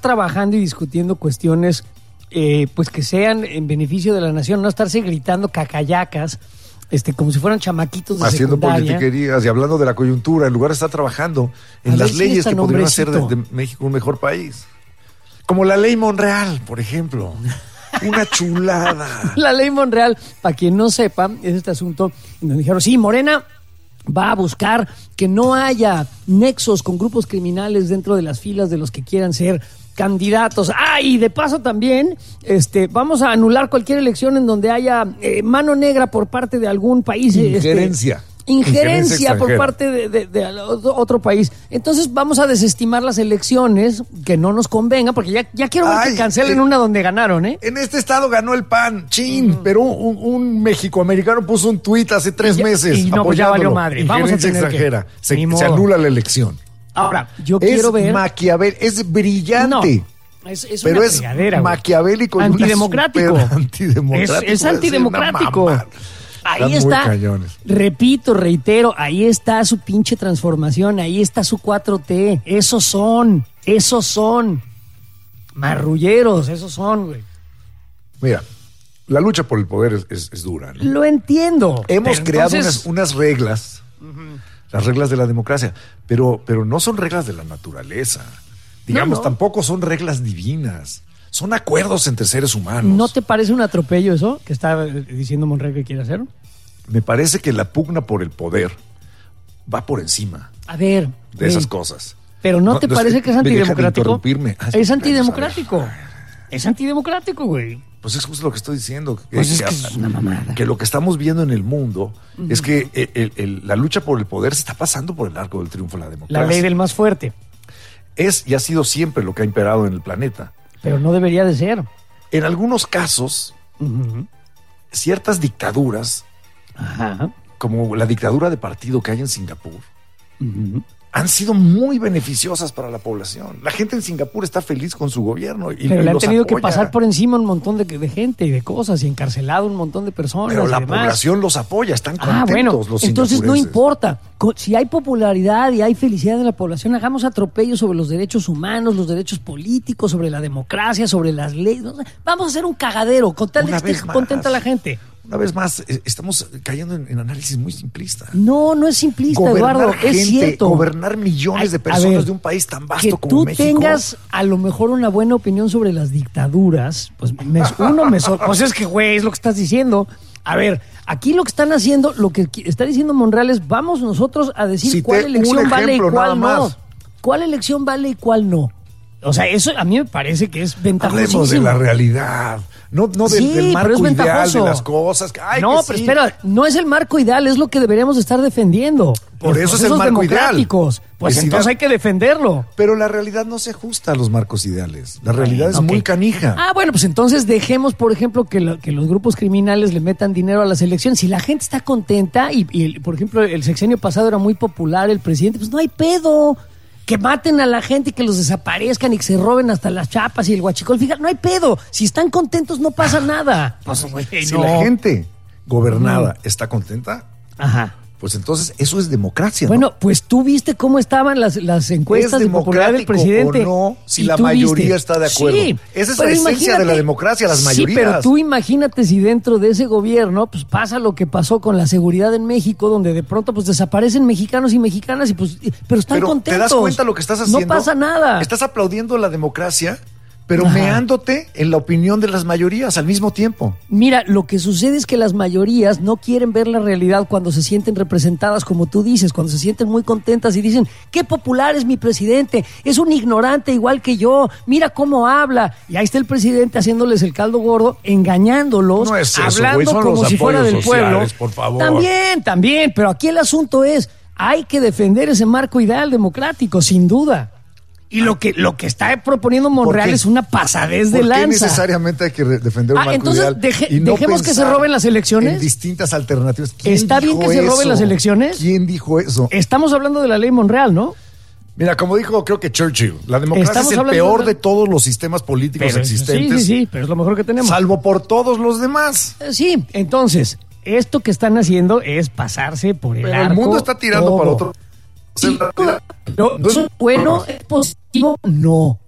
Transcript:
trabajando y discutiendo cuestiones pues que sean en beneficio de la nación, no estarse gritando cacayacas, como si fueran chamaquitos de haciendo secundaria. politiquerías y hablando de la coyuntura, en lugar de estar trabajando en las leyes que podrían hacer de México un mejor país. Como la ley Monreal, por ejemplo. Una chulada. La ley Monreal, para quien no sepa, es este asunto donde dijeron, sí, Morena va a buscar que no haya nexos con grupos criminales dentro de las filas de los que quieran ser candidatos. Y de paso también vamos a anular cualquier elección en donde haya mano negra por parte de algún país. Injerencia por parte de otro país. Entonces vamos a desestimar las elecciones que no nos convengan, porque ya quiero ver que cancelen una donde ganaron, ¿eh? En este estado ganó el PAN, pero un mexicoamericano puso un tuit hace 3 meses. Y no, pues ya valió madre. Vamos a tener extranjera. Se anula la elección. Ahora, yo quiero ver... Es Maquiavel, es brillante. No, es pero una es fregadera, maquiavélico. Antidemocrático. Es antidemocrático. Ahí está, repito, reitero, ahí está su pinche transformación, ahí está su 4T, esos son, marrulleros, esos son, güey. Mira, la lucha por el poder es dura, ¿no? Lo entiendo. Hemos creado unas reglas, las reglas de la democracia, pero no son reglas de la naturaleza, digamos, tampoco son reglas divinas. Son acuerdos entre seres humanos. ¿No te parece un atropello eso que está diciendo Monreal que quiere hacer? Me parece que la pugna por el poder va por encima de esas cosas. Pero ¿no te parece que es antidemocrático? Es antidemocrático. Es antidemocrático, güey. Pues es justo lo que estoy diciendo. Pues es una mamada. Que lo que estamos viendo en el mundo es que la lucha por el poder se está pasando por el arco del triunfo de la democracia. La ley del más fuerte. Es y ha sido siempre lo que ha imperado en el planeta. Pero no debería de ser. En algunos casos, ciertas dictaduras, como la dictadura de partido que hay en Singapur, han sido muy beneficiosas para la población. La gente en Singapur está feliz con su gobierno. Pero le han tenido que pasar por encima un montón de gente y de cosas y encarcelado un montón de personas. Pero la población los apoya, están contentos los entonces no importa. Si hay popularidad y hay felicidad de la población, hagamos atropellos sobre los derechos humanos, los derechos políticos, sobre la democracia, sobre las leyes. Vamos a hacer un cagadero con tal de que esté contenta la gente. Una vez más, estamos cayendo en análisis muy simplistas. No es simplista, Eduardo, es cierto. Gobernar millones de personas de un país tan vasto como México. Que tú tengas a lo mejor una buena opinión sobre las dictaduras, pues pues es que, güey, es lo que estás diciendo. A ver, aquí lo que están haciendo, lo que está diciendo Monreal es, vamos nosotros a decir cuál elección vale y cuál no. ¿Cuál elección vale y cuál no? O sea, eso a mí me parece que es ventajosísimo. Hablemos de la realidad. No del marco ideal de las cosas. Pero espera, no es el marco ideal, es lo que deberíamos estar defendiendo. Por eso es el marco ideal. Pues entonces hay que defenderlo. Pero la realidad no se ajusta a los marcos ideales. La realidad es muy canija. Bueno, pues entonces dejemos, por ejemplo, que los grupos criminales le metan dinero a las elecciones. Si la gente está contenta y por ejemplo, el sexenio pasado era muy popular el presidente, pues no hay pedo. Que maten a la gente y que los desaparezcan y que se roben hasta las chapas y el huachicol. Fíjate, no hay pedo. Si están contentos, no pasa nada. Si la gente gobernada está contenta, pues entonces eso es democracia. Bueno, pues tú viste cómo estaban las encuestas de popularidad del presidente. O no, si la mayoría está de acuerdo. Sí, esa es la esencia de la democracia, las mayorías. Sí, pero tú imagínate si dentro de ese gobierno pues pasa lo que pasó con la seguridad en México, donde de pronto pues desaparecen mexicanos y mexicanas y pues pero están contentos. ¿Te das cuenta lo que estás haciendo? No pasa nada. Estás aplaudiendo la democracia, pero meándote en la opinión de las mayorías al mismo tiempo. Mira, lo que sucede es que las mayorías no quieren ver la realidad cuando se sienten representadas, como tú dices, cuando se sienten muy contentas y dicen, qué popular es mi presidente, es un ignorante igual que yo, mira cómo habla. Y ahí está el presidente haciéndoles el caldo gordo, engañándolos, no es eso, hablando son como si fuera del pueblo. Por favor. También, pero aquí el asunto es, hay que defender ese marco ideal democrático, sin duda. Y lo que está proponiendo Monreal es una pasadez de lanza. ¿Por qué necesariamente hay que defender un marco entonces ideal? Dejemos que se roben las elecciones. En distintas alternativas. ¿Está bien que se roben las elecciones? ¿Quién dijo eso? Estamos hablando de la ley Monreal, ¿no? Mira, como dijo creo que Churchill, la democracia es el peor de todos los sistemas políticos existentes. Sí, pero es lo mejor que tenemos. Salvo por todos los demás. Sí, entonces, esto que están haciendo es pasarse por el arco. El mundo está tirando para otro. ¿Es bueno? ¿Es positivo? No.